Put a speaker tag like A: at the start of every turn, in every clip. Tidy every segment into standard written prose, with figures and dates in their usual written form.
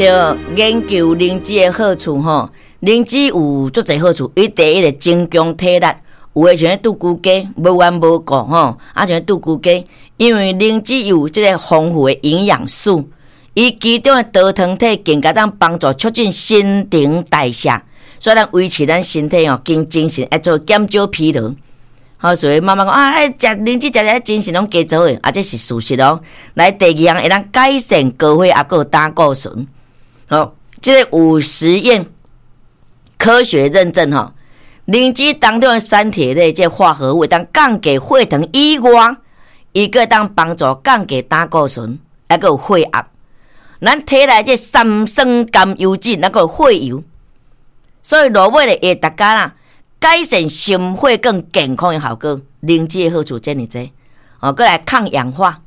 A: 对，研究灵芝的好处吼，灵芝有足侪好处。伊第一个增强体力，有诶像拄骨鸡无弯无固吼，像拄骨鸡，因为灵芝有即个丰富的营养素，伊其中的多糖体更加当帮助促进新陈代谢，所以咱维持咱身体更精神，会做减少疲劳。好，所以妈妈讲食灵芝食来精神拢加做诶，这是事实哦。来，第二样会当改善高血压，还胆固醇。好，这个有实验科学认证吼，灵芝当中的三铁类这化合物当降低血糖以外，伊个当帮助降低胆固醇，还有血压。咱体内这三酸甘油酯，还有血油，所以落尾咧会大家啦。改善心血更健康的效果，灵芝的好处真哩多。过来抗氧化，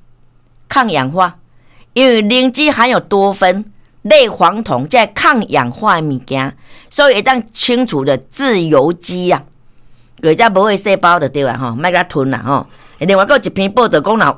A: 因为灵芝含有多酚、类黄酮这抗氧化的物件，所以会当清除的自由基啊，或者无血细胞就对啦吼，莫甲吞啦吼。另外，还有一篇报道讲啦，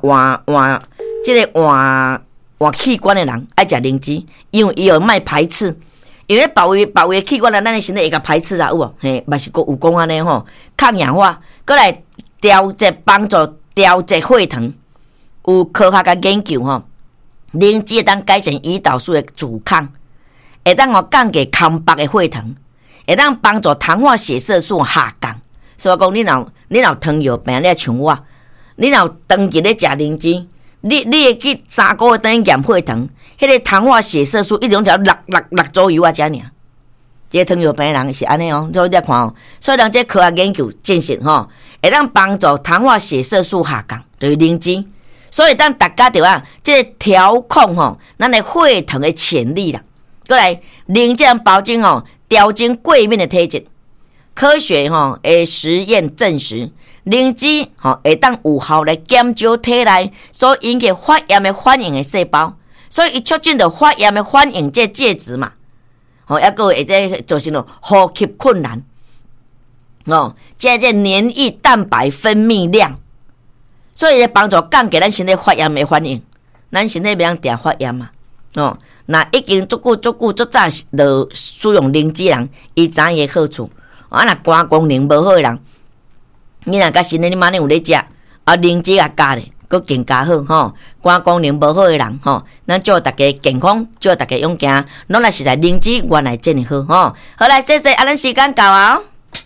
A: 换器官的人爱食灵芝，因为伊有卖排斥。因为保卫器官咱的身体会甲排斥啊，有无？嘿，嘛是有讲安尼吼，抗氧化，过来帮助调节血糖。有科学家研究吼，灵芝会当改善胰岛素的阻抗，会当降低空腹的血糖，会当帮助糖化血色素下降。所以讲，你若糖尿病，你像我，你若长期咧食灵芝，你会去3个月等于验血糖。迄个糖化血色素一种条6左右啊，遮尔。这个糖尿病人是安尼哦，所以你看哦，所以人这科学研究证实吼，会当帮助糖化血色素下降，就是灵芝。所以当大家对啊，这个调控吼，咱的血糖的潜力啦。过来，灵芝保证吼，调整过敏的体质。科学吼的实验证实，灵芝吼会当有效来减少体内所引起发炎的反应的细胞。所以，伊促进着发炎的反应这介质嘛，还个会这造成了呼吸困难，这黏液蛋白分泌量，所以帮助降低咱身体发炎的反应，咱身体袂当定发炎嘛，那已经足早就使用灵芝人，伊知伊的好处，那肝功能无好的人，你若甲身体你马上有咧食，灵芝也加咧。佫更加好吼，肝功能无好的人吼，咱祝大家健康，祝大家勇敢，拢来实在灵芝原来真好吼。好来，谢谢，咱时间到啊。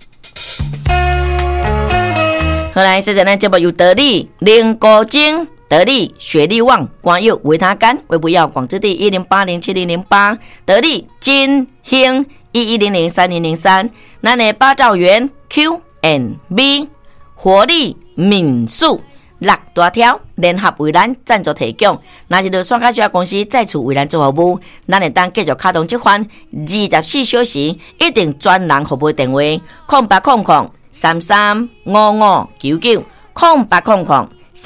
A: 好来，谢谢咱节目由得力、灵果精、得力、雪力旺、光佑、维他甘、微不药、广之地10807008，得力金兴11003003，咱的八兆元 Q&B 活力敏速。6大条联合为咱赞助提供，若是落选较小公司再次为咱做服务，咱会当继续开通这款24小时一定专人服务电话0800335599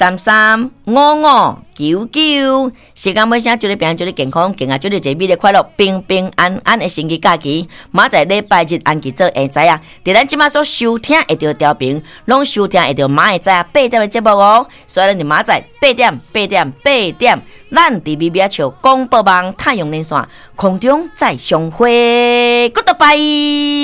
A: 0800335599。时间尾声，祝你平安，祝你健康，健康祝你一美丽快乐，平平安安的星期假期。明仔礼拜日安期做会知啊，伫咱即马所收听会着调频，拢收听会着明会知啊8点的节目哦。所以咱明仔8点，咱伫美美笑广播网太阳连线空中再相会 ，Goodbye。